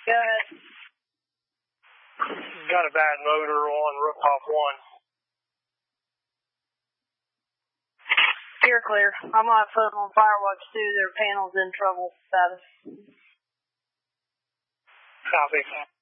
Good. Got a bad motor on Rooftop 1. You're clear. I'm going to put them on Firewatch 2. Their panel's in trouble status. Copy.